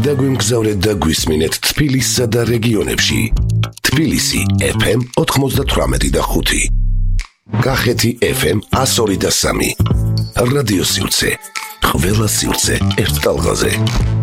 დაგვიმგზავრეთ და გვისმინეთ თბილისსა და რეგიონებში. თბილისი FM 98.5. კახეთი FM 102.3. რადიო სივრცე. ყველა სივრცე ერთ ტალღაზე.